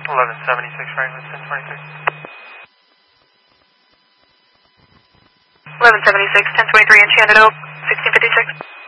1176 Franklin, 1023. 1176, 1023 Enchanted Oak, 1656.